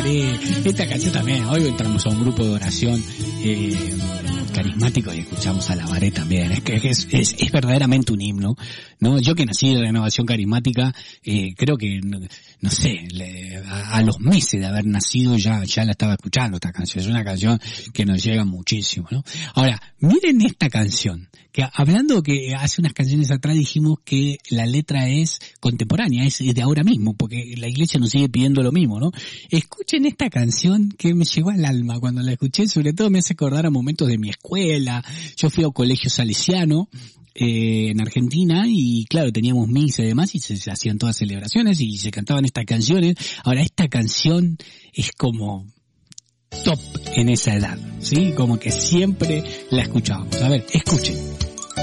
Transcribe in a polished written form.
Esta canción también, hoy entramos a un grupo de oración carismático y escuchamos a la Baré también. Es que es verdaderamente un himno, ¿no? Yo que nací de Renovación Carismática, creo que, no sé, a los meses de haber nacido ya la estaba escuchando esta canción. Es una canción que nos llega muchísimo, ¿no? Ahora, miren esta canción, que hablando que hace unas canciones atrás dijimos que la letra es contemporánea, es de ahora mismo, porque la iglesia nos sigue pidiendo lo mismo, ¿no? Escuchen esta canción que me llegó al alma cuando la escuché, sobre todo me hace acordar a momentos de mi escuela. Yo fui a un colegio salesiano en Argentina y claro, teníamos misa y demás y se hacían todas celebraciones y se cantaban estas canciones. Ahora, esta canción es como top en esa edad, ¿sí? Como que siempre la escuchábamos. A ver, escuchen.